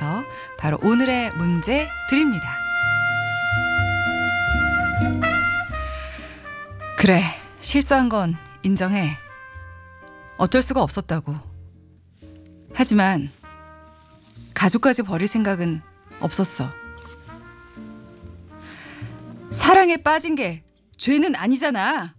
이어서 바로 오늘의 문제 드립니다. 그래, 실수한 건 인정해. 어쩔 수가 없었다고. 하지만 가족까지 버릴 생각은 없었어. 사랑에 빠진 게 죄는 아니잖아.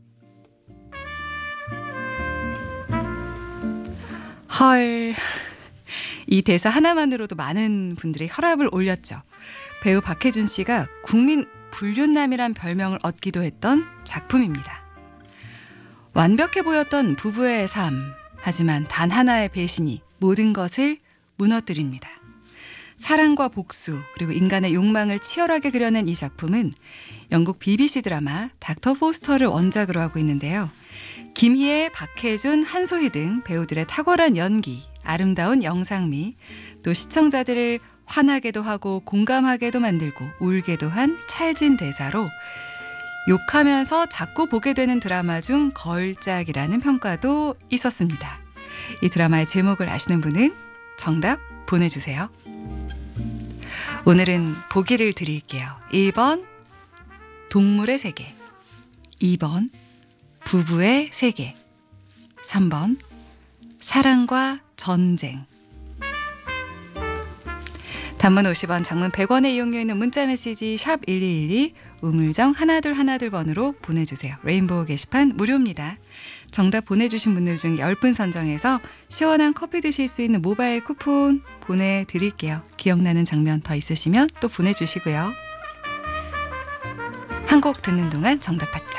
헐, 이 대사 하나만으로도 많은 분들이 혈압을 올렸죠. 배우 박해준 씨가 국민 불륜남이란 별명을 얻기도 했던 작품입니다. 완벽해 보였던 부부의 삶, 하지만 단 하나의 배신이 모든 것을 무너뜨립니다. 사랑과 복수, 그리고 인간의 욕망을 치열하게 그려낸 이 작품은 영국 BBC 드라마 닥터 포스터를 원작으로 하고 있는데요. 김희애, 박해준, 한소희 등 배우들의 탁월한 연기, 아름다운 영상미, 또 시청자들을 화나게도 하고 공감하게도 만들고 울게도 한 찰진 대사로 욕하면서 자꾸 보게 되는 드라마 중 걸작이라는 평가도 있었습니다. 이 드라마의 제목을 아시는 분은 정답 보내주세요. 오늘은 보기를 드릴게요. 1번 동물의 세계, 2번 부부의 세계, 3번 사랑과 전쟁. 단문 50원, 장문 100원의 이용료 있는 문자메시지 샵 1212, 우물정 하나둘 번으로 보내주세요. 레인보우 게시판 무료입니다. 정답 보내주신 분들 중 10분 선정해서 시원한 커피 드실 수 있는 모바일 쿠폰 보내드릴게요. 기억나는 장면 더 있으시면 또 보내주시고요. 한 곡 듣는 동안 정답 받죠.